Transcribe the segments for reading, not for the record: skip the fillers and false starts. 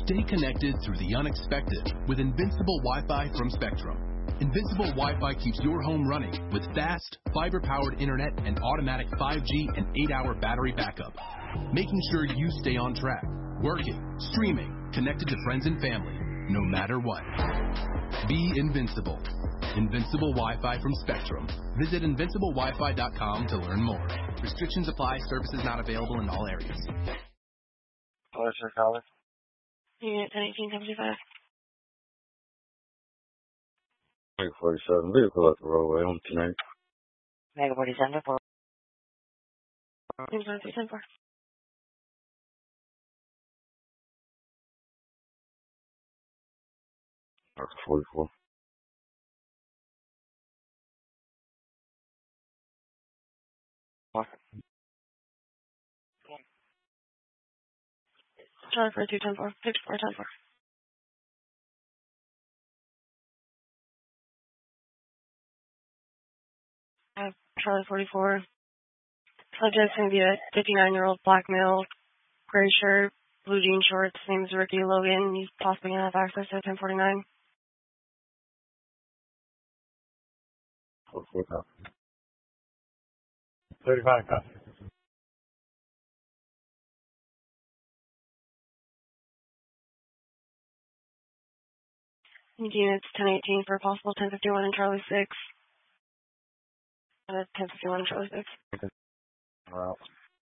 Stay connected through the unexpected with Invincible Wi-Fi from Spectrum. Invincible Wi-Fi keeps your home running with fast, fiber-powered internet and automatic 5G and 8-hour battery backup, making sure you stay on track, working, streaming, connected to friends and family, no matter what. Be invincible. Invincible Wi-Fi from Spectrum. Visit invinciblewifi.com to learn more. Restrictions apply. Services not available in all areas. Hello, sir, caller. Unit 101875. 47, vehicle at the roadway on tonight. Mega 47 for 310-4. Mark 44. Charlie for 210-4. 5410-4. Charlie 44. Subject's going to be a 59-year-old black male, gray shirt, blue jean shorts. Name is Ricky Logan. He's possibly going to have access to 1049. 35 copy. Units 1018 for possible 1051 and Charlie 6. 1051 and Charlie 6. Wow.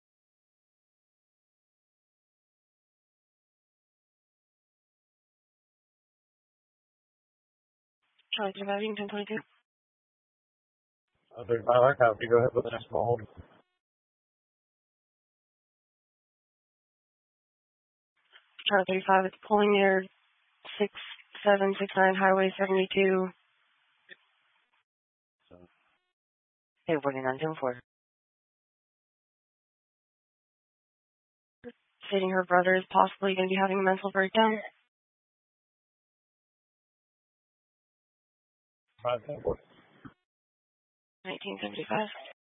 Charlie 35, Unit 1022. 35, I copy. Go ahead with the next one. Hold. Charlie 35, it's pulling near 6769 Highway 72. Mega 49 Stating her brother is possibly going to be having a mental breakdown. 510. 1975.